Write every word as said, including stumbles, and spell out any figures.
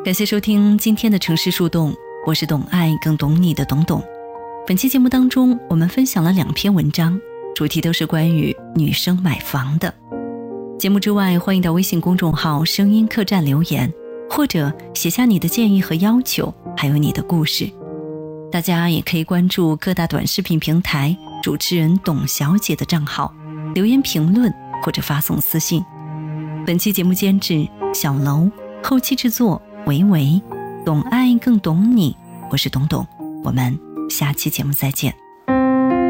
感谢收听今天的城市树洞，我是懂爱更懂你的懂懂。本期节目当中，我们分享了两篇文章，主题都是关于女生买房的。节目之外，欢迎到微信公众号声音客栈留言，或者写下你的建议和要求，还有你的故事。大家也可以关注各大短视频平台主持人董小姐的账号，留言评论或者发送私信。本期节目监制小楼，后期制作维维，懂爱更懂你，我是董董，我们下期节目再见。